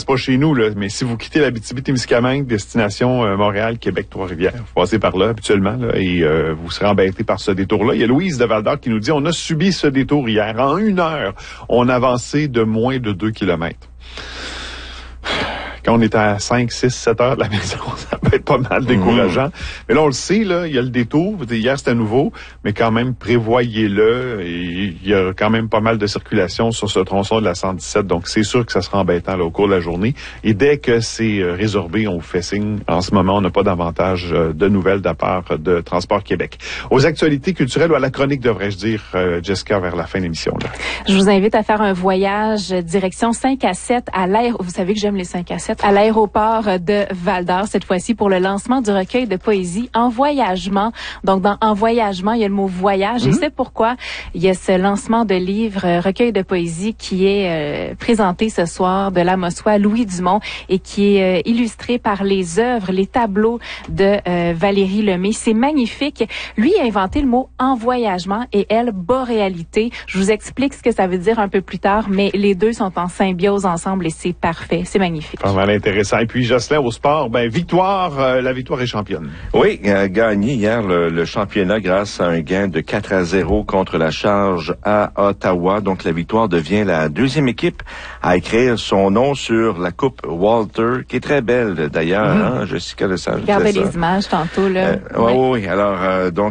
pas chez nous, là, mais si vous quittez l'Abitibi-Témiscamingue, destination Montréal, Québec, Trois-Rivières, vous passez par là habituellement, là, et vous serez embêté par ce détour-là. Il y a Louise de Val-d'Or qui nous dit, on a subi ce détour hier. En 1 heure, on a avancé de moins de 2 kilomètres. Quand on est à 5, 6, 7 heures de la maison, ça peut être pas mal décourageant. Mais là, on le sait, là, il y a le détour. Hier, c'était nouveau, mais quand même, prévoyez-le. Et il y a quand même pas mal de circulation sur ce tronçon de la 117. Donc, c'est sûr que ça sera embêtant là, au cours de la journée. Et dès que c'est résorbé, on vous fait signe. En ce moment, on n'a pas davantage de nouvelles de la part de Transport Québec. Aux actualités culturelles ou à la chronique, devrais-je dire, Jessica, vers la fin de l'émission. Là. Je vous invite à faire un voyage direction 5 à 7 à vous savez que j'aime les 5 à 7, à l'aéroport de Val-d'Or, cette fois-ci pour le lancement du recueil de poésie En Voyagement. Donc, dans En Voyagement, il y a le mot voyage et c'est pourquoi il y a ce lancement de livre, recueil de poésie qui est présenté ce soir de l'Amossois Louis Dumont et qui est illustré par les œuvres, les tableaux de Valérie Lemay. C'est magnifique. Lui a inventé le mot En Voyagement et elle, boréalité. Je vous explique ce que ça veut dire un peu plus tard, mais les deux sont en symbiose ensemble et c'est parfait. C'est magnifique. Pas mal intéressant. Et puis, Jocelyn, au sport, victoire, la victoire est championne. Oui, gagné hier le championnat grâce à un gain de 4-0 contre la Charge à Ottawa. Donc, la victoire devient la deuxième équipe à écrire son nom sur la Coupe Walter, qui est très belle d'ailleurs, hein, Jessica de Sage. Regardez les images tantôt, là. Oui. Alors,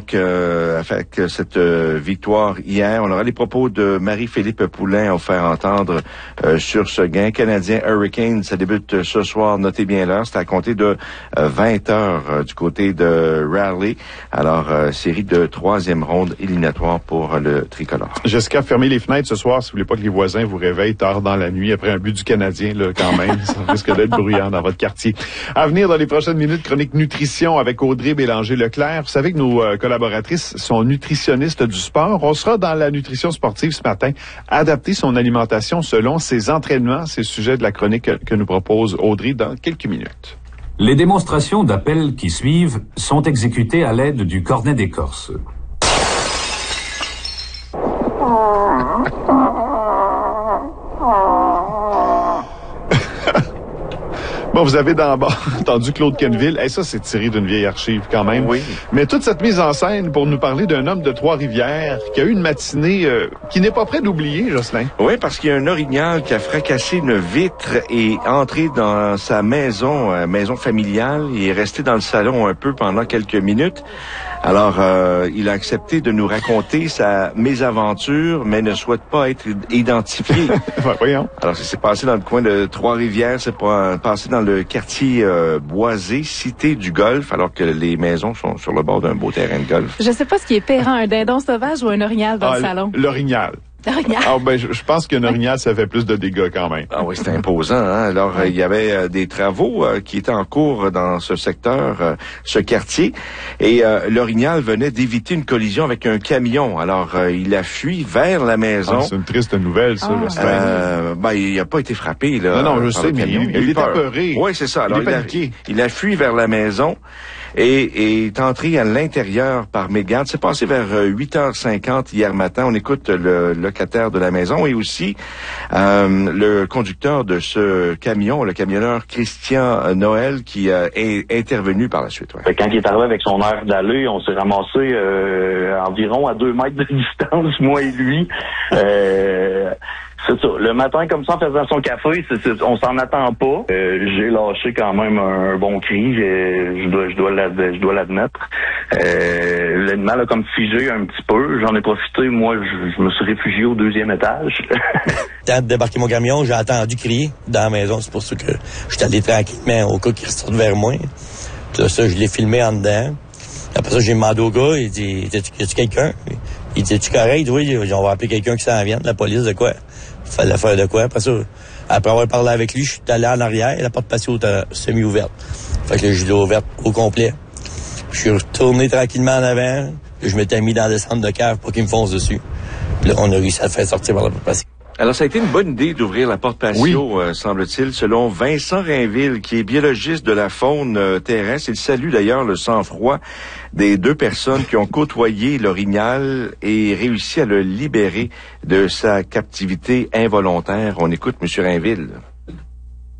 avec cette victoire hier, on aura les propos de Marie-Philippe Poulain à faire entendre sur ce gain. Canadien Hurricane, ça débute ce soir, notez bien l'heure, c'est à compter de 20 heures du côté de Raleigh. Alors, série de 3e ronde éliminatoire pour le tricolore. Jessica, fermez les fenêtres ce soir si vous voulez pas que les voisins vous réveillent tard dans la nuit après un but du Canadien, là, quand même. Ça risque d'être bruyant dans votre quartier. À venir dans les prochaines minutes, chronique nutrition avec Audrey Bélanger-Leclerc. Vous savez que nos collaboratrices sont nutritionnistes du sport. On sera dans la nutrition sportive ce matin. Adapter son alimentation selon ses entraînements. C'est le sujet de la chronique que nous propose Audrey dans quelques minutes. Les démonstrations d'appel qui suivent sont exécutées à l'aide du cornet d'écorce. Bon, vous avez d'abord entendu Claude Quenneville. Ça, c'est tiré d'une vieille archive quand même. Oui. Mais toute cette mise en scène pour nous parler d'un homme de Trois-Rivières qui a eu une matinée qui n'est pas prêt d'oublier, Jocelyn. Oui, parce qu'il y a un orignal qui a fracassé une vitre et entré dans sa maison familiale. Il est resté dans le salon un peu pendant quelques minutes. Alors, il a accepté de nous raconter sa mésaventure, mais ne souhaite pas être identifié. Voyons. Alors, ça s'est passé dans le coin de Trois-Rivières, c'est passé dans le quartier boisé, cité du golf, alors que les maisons sont sur le bord d'un beau terrain de golf. Je sais pas ce qui est pire, un dindon sauvage ou un orignal dans le salon. L'orignal. Je pense qu'un orignal, ça fait plus de dégâts quand même. Ah oui, c'est imposant. Hein? Alors, il y avait des travaux qui étaient en cours dans ce secteur, ce quartier, et l'orignal venait d'éviter une collision avec un camion. Alors, il a fui vers la maison. C'est une triste nouvelle, ça. Il n'a pas été frappé. Là, non, je sais, mais il est apeuré. Oui, c'est ça. Alors, il a fui vers la maison et est entré à l'intérieur par mégarde. C'est passé vers 8h50 hier matin. On écoute le locataire de la maison et aussi le conducteur de ce camion, le camionneur Christian Noël, qui est intervenu par la suite. Ouais. Quand il est arrivé avec son air d'aller, on s'est ramassé environ à 2 mètres de distance, moi et lui. C'est ça. Le matin, comme ça, en faisant son café, on s'en attend pas. J'ai lâché quand même un bon cri. Je dois l'admettre. L'animal a comme figé un petit peu. J'en ai profité. Moi, je me suis réfugié au 2e étage. Tant de débarquer mon camion, j'ai attendu crier dans la maison. C'est pour ça que je suis allé tranquillement au cas qu'il se tourne vers moi. Puis là, ça, je l'ai filmé en dedans. Après ça, j'ai demandé au gars, il dit, y a-tu quelqu'un? Il dit, es-tu correct? Oui, on va appeler quelqu'un qui s'en vient, de la police, de quoi? Il fallait faire de quoi? Après ça, après avoir parlé avec lui, je suis allé en arrière et la porte patio était semi-ouverte. Fait que je l'ai ouverte au complet. Je suis retourné tranquillement en avant. Je m'étais mis dans le centre de cave pour qu'il me fonce dessus. Puis là, on a réussi à le faire sortir par la porte patio. Alors, ça a été une bonne idée d'ouvrir la porte patio, semble-t-il, selon Vincent Rainville, qui est biologiste de la faune terrestre. Il salue d'ailleurs le sang-froid des 2 personnes qui ont côtoyé l'orignal et réussi à le libérer de sa captivité involontaire. On écoute M. Rainville.